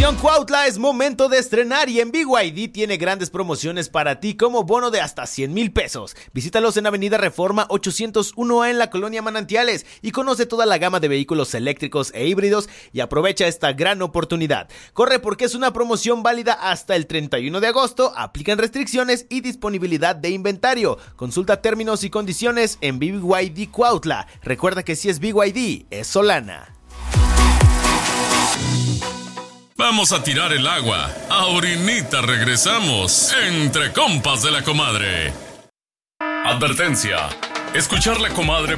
Unión Cuautla, es momento de estrenar y en BYD tiene grandes promociones para ti como bono de hasta 100,000 pesos. Visítalos en Avenida Reforma 801A en la Colonia Manantiales y conoce toda la gama de vehículos eléctricos e híbridos y aprovecha esta gran oportunidad. Corre porque es una promoción válida hasta el 31 de agosto, aplican restricciones y disponibilidad de inventario. Consulta términos y condiciones en BYD Cuautla. Recuerda que si es BYD, es Solana. Vamos a tirar el agua. Ahorita regresamos. Entre compas de la comadre. Advertencia. Escuchar La Comadre